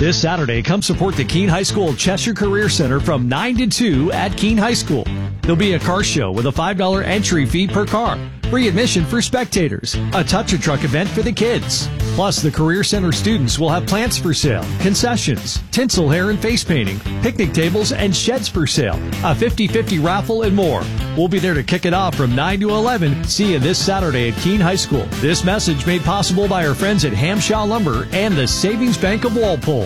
This Saturday, come support the Keene High School Cheshire Career Center from 9 to 2 at Keene High School. There'll be a car show with a $5 entry fee per car, free admission for spectators, a touch-a-truck event for the kids. Plus, the Career Center students will have plants for sale, concessions, tinsel hair and face painting, picnic tables, and sheds for sale, a 50-50 raffle, and more. We'll be there to kick it off from 9 to 11. See you this Saturday at Keene High School. This message made possible by our friends at Hamshaw Lumber and the Savings Bank of Walpole.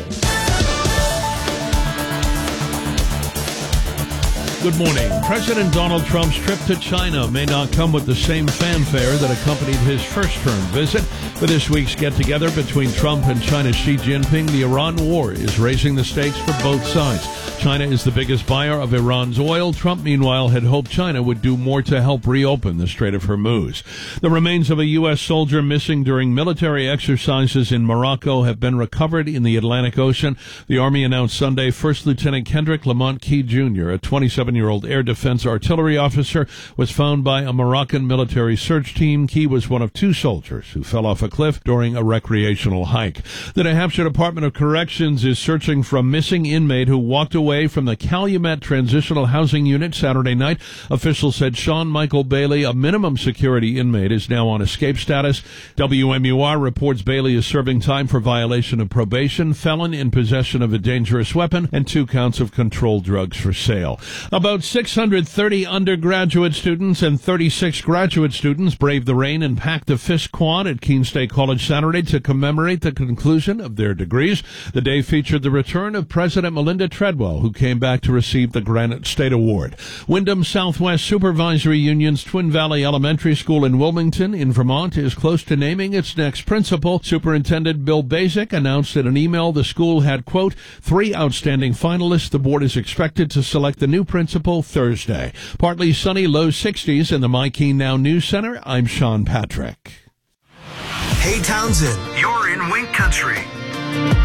Good morning. President Donald Trump's trip to China may not come with the same fanfare that accompanied his first-term visit. For this week's get-together between Trump and China's Xi Jinping, the Iran war is raising the stakes for both sides. China is the biggest buyer of Iran's oil. Trump, meanwhile, had hoped China would do more to help reopen the Strait of Hormuz. The remains of a U.S. soldier missing during military exercises in Morocco have been recovered in the Atlantic Ocean. The Army announced Sunday First Lieutenant Kendrick Lamont Key Jr., a 27-year-old air defense artillery officer, was found by a Moroccan military search team. Key was one of two soldiers who fell off a cliff during a recreational hike. The New Hampshire Department of Corrections is searching for a missing inmate who walked away from the Calumet Transitional Housing Unit Saturday night. Officials said Sean Michael Bailey, a minimum security inmate, is now on escape status. WMUR reports Bailey is serving time for violation of probation, felon in possession of a dangerous weapon, and 2 counts of controlled drugs for sale. About 630 undergraduate students and 36 graduate students braved the rain and packed the Fisk Quad at Keene State College Saturday to commemorate the conclusion of their degrees. The day featured the return of President Melinda Treadwell, who came back to receive the Granite State Award. Wyndham Southwest Supervisory Union's Twin Valley Elementary School in Wilmington in Vermont is close to naming its next principal. Superintendent Bill Basic announced in an email the school had, quote, 3 outstanding finalists. The board is expected to select the new principal Thursday. Partly sunny, low 60s in the My Keene Now News Center. I'm Sean Patrick. Hey, Townsend, you're in Wink Country.